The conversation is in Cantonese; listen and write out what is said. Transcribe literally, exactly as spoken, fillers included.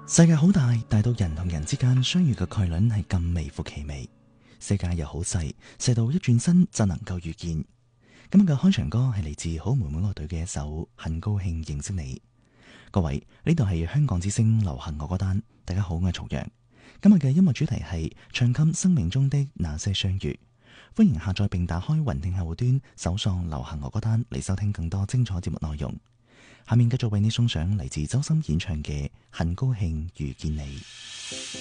世界好大，大到人同人之間相遇嘅概率係咁微乎其微。世界又好細，細到一轉身就能夠遇見。今日嘅開場歌係嚟自好妹妹樂隊嘅一首《很高興認識你》。各位，呢度係香港之聲流行樂歌單，大家好，我係曹陽。今日嘅音樂主題係唱給生命中的那些相遇。歡迎下載並打開雲聽客戶端，搜索流行樂歌單嚟收聽更多精彩節目內容。下面繼續為你送上嚟自周深演唱嘅《很高興遇見你》。